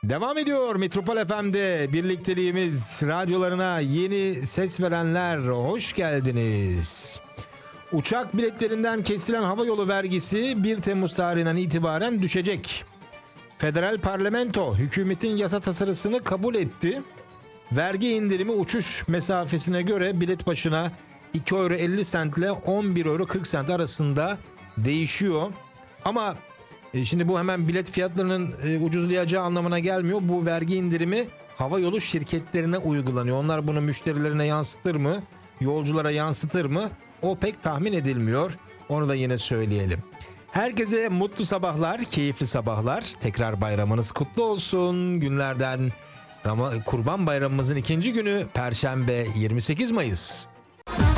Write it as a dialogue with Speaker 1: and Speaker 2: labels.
Speaker 1: Devam ediyor Metropol FM'de birlikteliğimiz. Radyolarına yeni ses verenler hoş geldiniz. Uçak biletlerinden kesilen havayolu vergisi 1 Temmuz tarihinden itibaren düşecek. Federal Parlamento hükümetin yasa tasarısını kabul etti. Vergi indirimi uçuş mesafesine göre bilet başına 2 euro 50 sent ile 11 euro 40 sent arasında değişiyor. Ama şimdi bu hemen bilet fiyatlarının ucuzlayacağı anlamına gelmiyor. Bu vergi indirimi havayolu şirketlerine uygulanıyor. Onlar bunu müşterilerine yansıtır mı? Yolculara yansıtır mı? O pek tahmin edilmiyor. Onu da yine söyleyelim. Herkese mutlu sabahlar, keyifli sabahlar. Tekrar bayramınız kutlu olsun. Günlerden Kurban Bayramımızın ikinci günü Perşembe 28 Mayıs.